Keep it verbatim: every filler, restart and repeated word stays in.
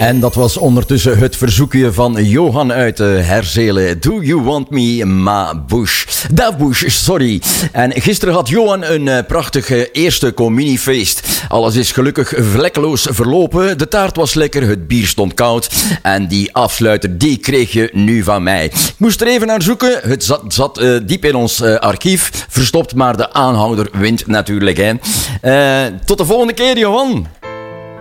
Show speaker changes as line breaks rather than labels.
En dat was ondertussen het verzoekje van Johan uit uh, Herzelen. Do you want me, ma Bush? Da Bush, sorry. En gisteren had Johan een uh, prachtig uh, eerste communiefeest. Alles is gelukkig vlekkeloos verlopen. De taart was lekker, het bier stond koud. En die afsluiter, die kreeg je nu van mij. Ik moest er even naar zoeken. Het zat, zat uh, diep in ons uh, archief. Verstopt, maar de aanhouder wint natuurlijk. Hè. Uh, tot de volgende keer, Johan.